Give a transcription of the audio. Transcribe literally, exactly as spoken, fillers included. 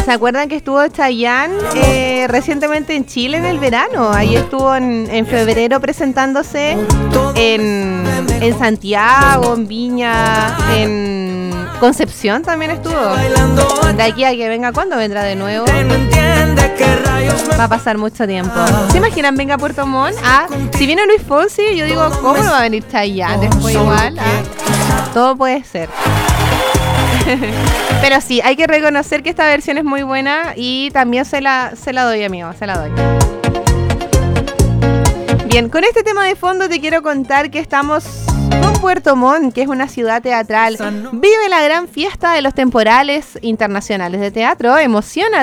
¿Se acuerdan que estuvo Chayanne eh, recientemente en Chile en el verano? Ahí estuvo en, en febrero presentándose en, en Santiago, en Viña, en Concepción también estuvo. De aquí a que venga, ¿cuándo vendrá de nuevo? Va a pasar mucho tiempo. ¿Se imaginan venga a Puerto Montt? Ah, si viene Luis Fonsi, yo digo, ¿cómo no va a venir Chayanne? Después igual, ah, todo puede ser. Pero sí, hay que reconocer que esta versión es muy buena y también se la, se la doy, amigo, se la doy. Bien, con este tema de fondo te quiero contar que estamos con Puerto Montt, que es una ciudad teatral. Vive la gran fiesta de los temporales internacionales de teatro. Emociona